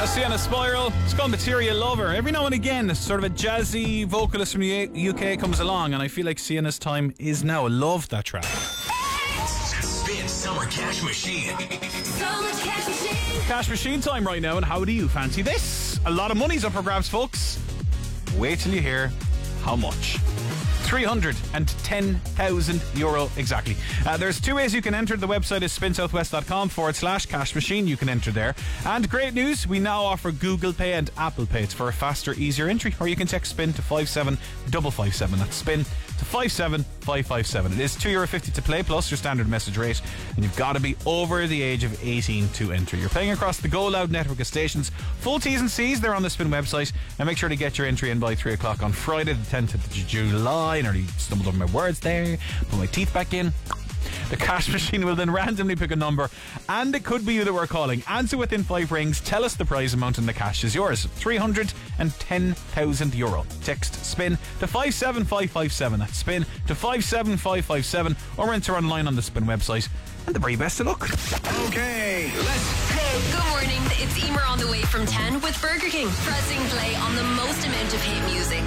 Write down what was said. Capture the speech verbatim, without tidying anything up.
Sienna Spiral. It's called Material Lover. Every now and again, sort of a jazzy vocalist from the U K comes along, and I feel like Sienna's time is now. I love that track. Spin Summer Cash Machine. Summer Cash Machine. Cash Machine time right now, and how do you fancy this? A lot of money's up for grabs, folks. Wait till you hear how much. three hundred ten thousand euro exactly. Uh, there's two ways you can enter. The website is spinsouthwest.com forward slash cash machine. You can enter there. And great news, we now offer Google Pay and Apple Pay. It's for a faster, easier entry. Or you can text SPIN to five seven five five seven. That's SPIN to five seven five five seven. It is two euro fifty to play plus your standard message rate. And you've got to be over the age of eighteen to enter. You're playing across the Go Loud network of stations. Full T's and C's, they're on the Spin website. And make sure to get your entry in by three o'clock on Friday the tenth of July. I nearly stumbled over my words there. Put my teeth back in. The cash machine will then randomly pick a number, and it could be you that we're calling. Answer within five rings. Tell us the prize amount, and the cash is yours. three hundred ten thousand euro. Text SPIN to five seven five five seven. That's SPIN to five seven five five seven, or enter online on the Spin website. And the very best of luck. Okay, let's go. Good morning. It's Emer on the way from ten with Burger King. Pressing play on the most amount of hit music